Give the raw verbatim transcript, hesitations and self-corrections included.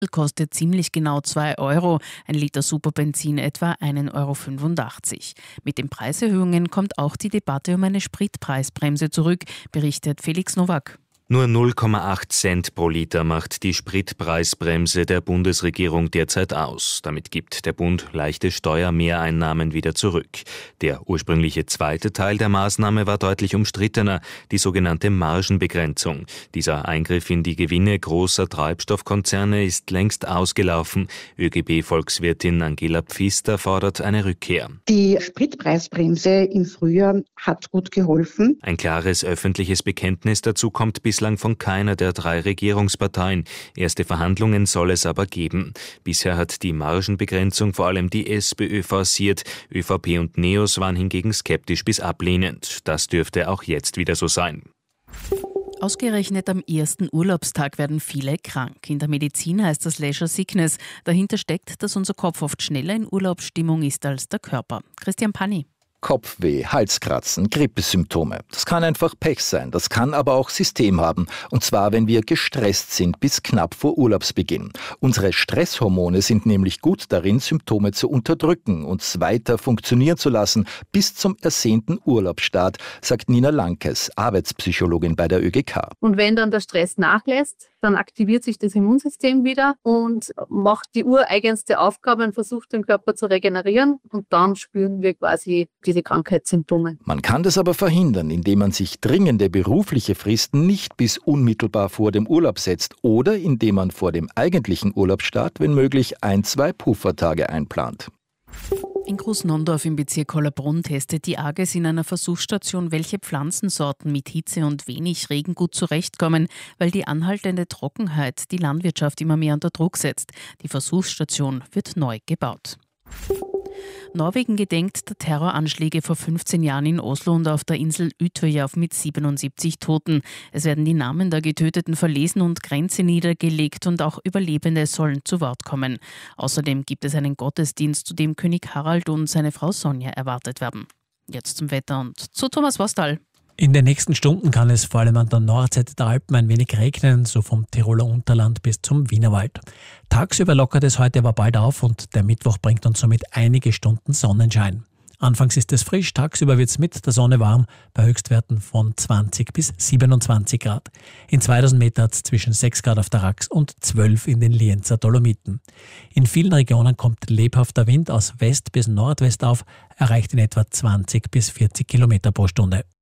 kostet ziemlich genau zwei Euro, ein Liter Superbenzin etwa ein Euro fünfundachtzig. Mit den Preiserhöhungen kommt auch die Debatte um eine Spritpreisbremse zurück, berichtet Felix Nowak. Nur null Komma acht Cent pro Liter macht die Spritpreisbremse der Bundesregierung derzeit aus. Damit gibt der Bund leichte Steuermehreinnahmen wieder zurück. Der ursprüngliche zweite Teil der Maßnahme war deutlich umstrittener, die sogenannte Margenbegrenzung. Dieser Eingriff in die Gewinne großer Treibstoffkonzerne ist längst ausgelaufen. ÖGB-Volkswirtin Angela Pfister fordert eine Rückkehr. Die Spritpreisbremse im Frühjahr hat gut geholfen. Ein klares öffentliches Bekenntnis dazu kommt bislang von keiner der drei Regierungsparteien. Erste Verhandlungen soll es aber geben. Bisher hat die Margenbegrenzung vor allem die SPÖ forciert. ÖVP und NEOS waren hingegen skeptisch bis ablehnend. Das dürfte auch jetzt wieder so sein. Ausgerechnet am ersten Urlaubstag werden viele krank. In der Medizin heißt das Leisure Sickness. Dahinter steckt, dass unser Kopf oft schneller in Urlaubsstimmung ist als der Körper. Christian Panni. Kopfweh, Halskratzen, Grippesymptome. Das kann einfach Pech sein, das kann aber auch System haben. Und zwar, wenn wir gestresst sind bis knapp vor Urlaubsbeginn. Unsere Stresshormone sind nämlich gut darin, Symptome zu unterdrücken, uns weiter funktionieren zu lassen bis zum ersehnten Urlaubsstart, sagt Nina Lankes, Arbeitspsychologin bei der ÖGK. Und wenn dann der Stress nachlässt, dann aktiviert sich das Immunsystem wieder und macht die ureigenste Aufgabe und versucht, den Körper zu regenerieren. Und dann spüren wir quasi diese Krankheitssymptome. Man kann das aber verhindern, indem man sich dringende berufliche Fristen nicht bis unmittelbar vor dem Urlaub setzt oder indem man vor dem eigentlichen Urlaubsstart, wenn möglich, ein, zwei Puffertage einplant. In Großnondorf im Bezirk Hollabrunn testet die A G E S in einer Versuchsstation, welche Pflanzensorten mit Hitze und wenig Regen gut zurechtkommen, weil die anhaltende Trockenheit die Landwirtschaft immer mehr unter Druck setzt. Die Versuchsstation wird neu gebaut. Norwegen gedenkt der Terroranschläge vor fünfzehn Jahren in Oslo und auf der Insel Utøya mit siebenundsiebzig Toten. Es werden die Namen der Getöteten verlesen und Grenze niedergelegt und auch Überlebende sollen zu Wort kommen. Außerdem gibt es einen Gottesdienst, zu dem König Harald und seine Frau Sonja erwartet werden. Jetzt zum Wetter und zu Thomas Vostal. In den nächsten Stunden kann es vor allem an der Nordseite der Alpen ein wenig regnen, so vom Tiroler Unterland bis zum Wienerwald. Tagsüber lockert es heute aber bald auf und der Mittwoch bringt uns somit einige Stunden Sonnenschein. Anfangs ist es frisch, tagsüber wird es mit der Sonne warm, bei Höchstwerten von zwanzig bis siebenundzwanzig Grad. In zweitausend Meter hat es zwischen sechs Grad auf der Rax und zwölf in den Lienzer Dolomiten. In vielen Regionen kommt lebhafter Wind aus West bis Nordwest auf, erreicht in etwa zwanzig bis vierzig Kilometer pro Stunde.